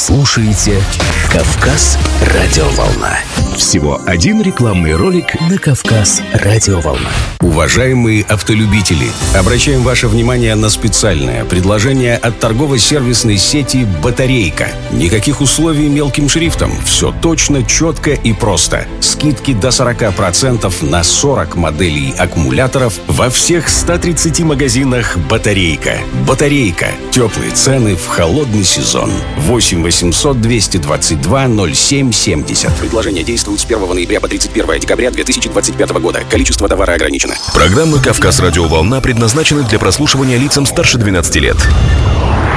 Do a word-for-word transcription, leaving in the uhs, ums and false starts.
слушаете «Кавказ Радиоволна». Всего один рекламный ролик на «Кавказ Радиоволна». Уважаемые автолюбители, обращаем ваше внимание на специальное предложение от торгово-сервисной сети «Батарейка». Никаких условий мелким шрифтом. Все точно, четко и просто. Скидки до сорок процентов на сорок моделей аккумуляторов во всех ста тридцати магазинах «Батарейка». «Батарейка». Теплые цены в холодный сезон. восемь восемьсот двести двадцать два ноль семь семьдесят. Предложение действует с первого ноября по тридцать первое декабря две тысячи двадцать пятого года. Количество товара ограничено. Программа «Кавказ Радиоволна» предназначена для прослушивания лицам старше двенадцати лет.